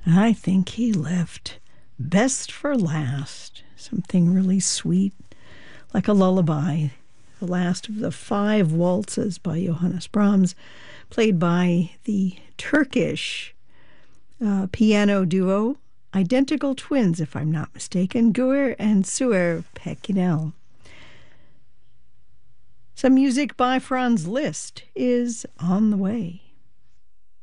I think he left best for last. Something really sweet, like a lullaby. The last of the five waltzes by Johannes Brahms, played by the Turkish piano duo, identical twins, if I'm not mistaken, Gur and Suer Pekinel. Some music by Franz Liszt is on the way.